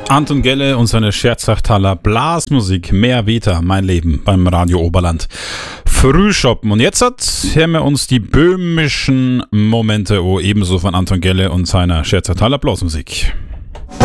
Anton Gelle und seine Scherzachtaler Blasmusik, mehr Veta, mein Leben beim Radio Oberland. Frühschoppen. Und jetzt hören wir uns die böhmischen Momente ebenso von Anton Gelle und seiner Scherzachtaler Blasmusik.